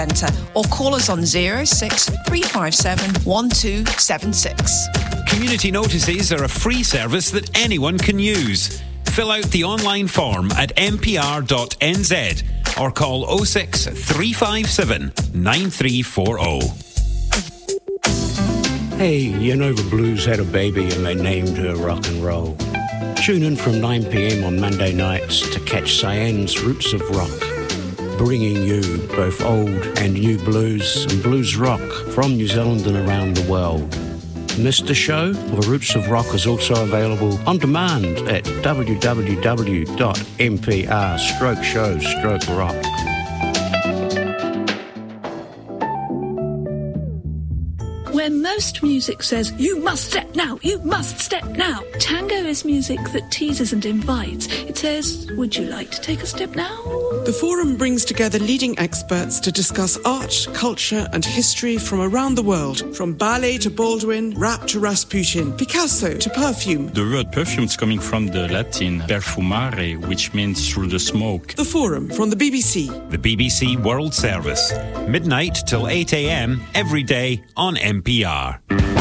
Centre or call us on 06357 1276. Community notices are a free service that anyone can use. Fill out the online form at mpr.nz or call 06 357 9340. Hey, you know the Blues had a baby and they named her rock and roll. Tune in from 9 p.m. on Monday nights to catch Cyan's Roots of Rock, bringing you both old and new blues and blues rock from New Zealand and around the world. Missed the show? The Roots of Rock is also available on demand at www.mpr/show/rock. Where most music says, you must step now, you must step now, tango is music that teases and invites. It says, would you like to take a step now? The Forum brings together leading experts to discuss art, culture and history from around the world, from ballet to Baldwin, rap to Rasputin, Picasso to perfume. The word perfume is coming from the Latin perfumare, which means through the smoke. The Forum from the BBC. The BBC World Service. Midnight till 8 a.m. every day on NPR.